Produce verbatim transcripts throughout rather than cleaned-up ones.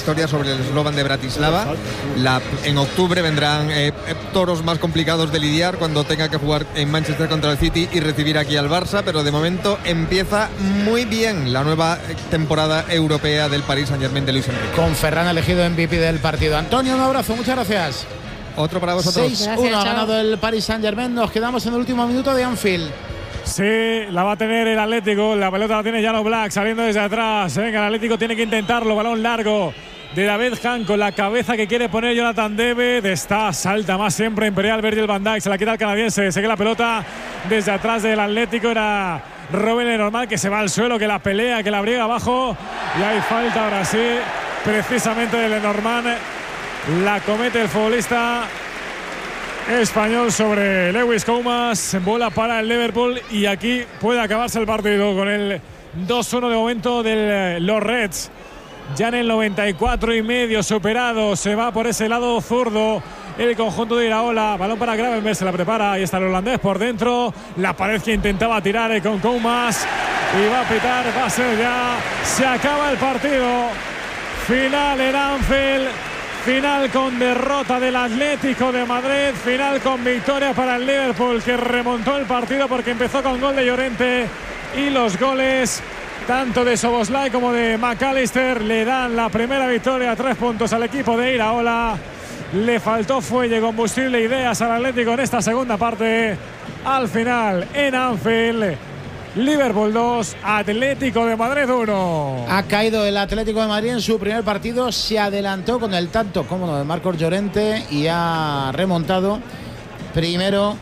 victoria sobre el Slovan de Bratislava. La, en octubre vendrán eh, toros más complicados de lidiar cuando tenga que jugar en Manchester contra el City y recibir aquí al Barça, pero de momento empieza muy bien la nueva temporada europea del Paris Saint-Germain de Luis Enrique. Con Ferran elegido M V P del partido. Antonio, un abrazo, muchas gracias. Otro para vosotros. seis uno ha ganado el Paris Saint-Germain. Nos quedamos en el último minuto de Anfield. Sí, la va a tener el Atlético. La pelota la tiene Jan Oblak saliendo desde atrás. Venga, el Atlético tiene que intentarlo. Balón largo de David Han con la cabeza que quiere poner Jonathan David. Está, salta más siempre Imperial Virgil van Dijk. Se la quita el canadiense. Sigue la pelota desde atrás del Atlético. Era Robben Lenormand que se va al suelo, que la pelea, que la briega abajo. Y hay falta ahora sí, precisamente de Lenormand. La comete el futbolista español sobre Lewis Comas. Bola para el Liverpool y aquí puede acabarse el partido con el dos uno de momento de los Reds. Ya en el noventa y cuatro y medio superado, se va por ese lado zurdo el conjunto de Iraola. Balón para Gravenberch, se la prepara. Ahí está el holandés por dentro. La pared que intentaba tirar con Comas y va a pitar, va a ser ya. Se acaba el partido. Final en Anfield. Final con derrota del Atlético de Madrid. Final con victoria para el Liverpool, que remontó el partido porque empezó con gol de Llorente. Y los goles tanto de Szoboszlai como de McAllister le dan la primera victoria, tres puntos al equipo de Iraola. Le faltó fuelle, combustible, ideas al Atlético en esta segunda parte. Al final en Anfield, Liverpool dos, Atlético de Madrid uno. Ha caído el Atlético de Madrid en su primer partido. Se adelantó con el tanto cómodo de Marcos Llorente y ha remontado primero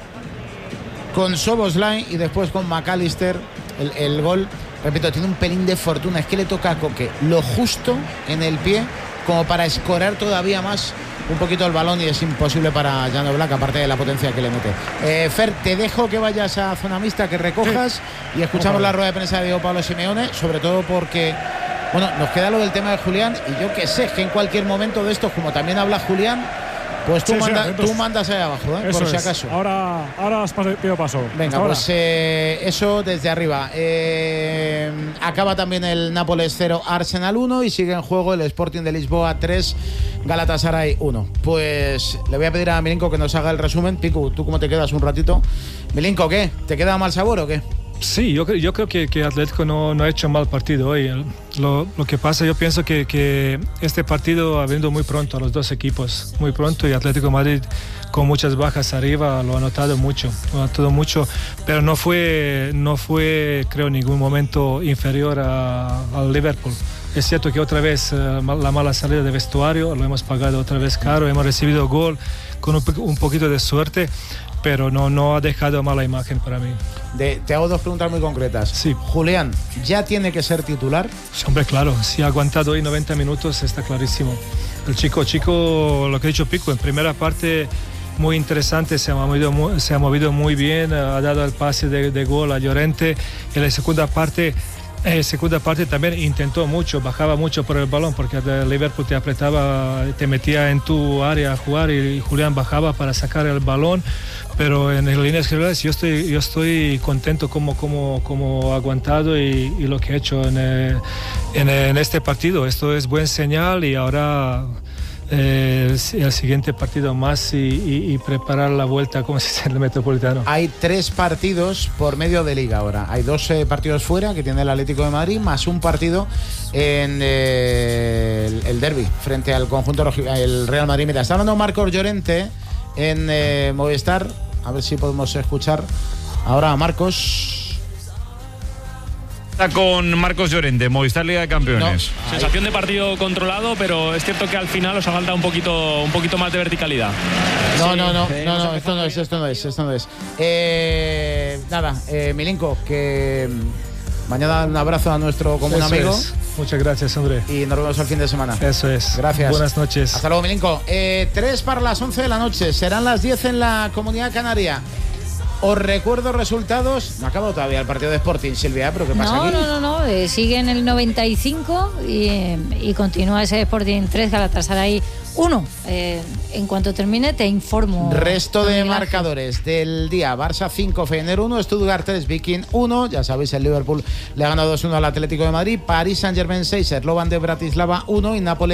con Szoboszlai y después con McAllister. El, el gol, repito, tiene un pelín de fortuna. Es que le toca a Coque lo justo en el pie como para escorar todavía más un poquito el balón y es imposible para Jan Oblak, aparte de la potencia que le mete. Eh, Fer, te dejo que vayas a zona mixta, que recojas sí. Y escuchamos la rueda de prensa de Diego Pablo Simeone, sobre todo porque, bueno, nos queda lo del tema de Julián y yo que sé que en cualquier momento de estos, como también habla Julián, pues tú, sí, manda, sí, entonces, tú mandas ahí abajo, ¿eh? Por si acaso. Es. Ahora, ahora os pido paso. Venga, ahora. pues eh, eso desde arriba. Eh, acaba también el Nápoles cero, Arsenal uno y sigue en juego el Sporting de Lisboa tres, Galatasaray uno. Pues le voy a pedir a Milinko que nos haga el resumen. Piku, ¿tú cómo te quedas un ratito? Milinko, ¿qué? ¿Te queda mal sabor o qué? Sí, yo, yo creo que, que Atlético no, no ha hecho mal partido hoy. Lo, lo que pasa, yo pienso que, que este partido ha venido muy pronto a los dos equipos, muy pronto, y Atlético de Madrid con muchas bajas arriba lo ha notado mucho, lo ha notado mucho, pero no fue, no fue creo, en ningún momento inferior a, al Liverpool. Es cierto que otra vez uh, la mala salida de vestuario, lo hemos pagado otra vez caro, hemos recibido gol con un, un poquito de suerte, pero no, no ha dejado mala imagen para mí. De, te hago dos preguntas muy concretas. Sí. Julián, ¿ya tiene que ser titular? Sí, hombre, claro, si ha aguantado hoy noventa minutos está clarísimo. El chico, chico, lo que ha dicho Pico, en primera parte muy interesante, se ha movido muy, se ha movido muy bien, ha dado el pase de, de gol a Llorente. En la segunda parte En segunda parte también intentó mucho, bajaba mucho por el balón porque el Liverpool te apretaba, te metía en tu área a jugar y Julián bajaba para sacar el balón, pero en líneas generales yo estoy, yo estoy contento como, como, como aguantado y, y lo que he hecho en, en, en este partido. Esto es buen señal y ahora Eh, el siguiente partido más y, y, y preparar la vuelta como si es el Metropolitano. Hay tres partidos por medio de liga ahora. Hay dos eh, partidos fuera que tiene el Atlético de Madrid, más un partido en eh, el, el derbi frente al conjunto el Real Madrid. Mira, está hablando Marcos Llorente en eh, Movistar. A ver si podemos escuchar ahora a Marcos. Con Marcos Llorente, Movistar Liga de Campeones. No, sensación de partido controlado, pero es cierto que al final os ha faltado un poquito, un poquito más de verticalidad. No, sí, no, no, no, no, esto no es, esto no es, esto no es. Eh, nada, eh, Milinko, que mañana un abrazo a nuestro común Eso amigo. Es. Muchas gracias, hombre. Y nos vemos el fin de semana. Eso es. Gracias. Buenas noches. Hasta luego, Milinko. Eh, tres para las once de la noche. Serán las diez en la Comunidad Canaria. Os recuerdo resultados. No ha acabado todavía el partido de Sporting, Silvia, pero ¿qué pasa no, aquí? No, no, no, eh, sigue en el noventa y cinco y, eh, y continúa ese Sporting tres, Galatasaray uno. Eh, en cuanto termine te informo. Resto de marcadores del día: Barça cinco, Feyenoord uno, Stuttgart tres, Viking uno. Ya sabéis, el Liverpool le ha ganado dos uno al Atlético de Madrid. Paris Saint-Germain seis, Slovan de Bratislava uno y Nápoles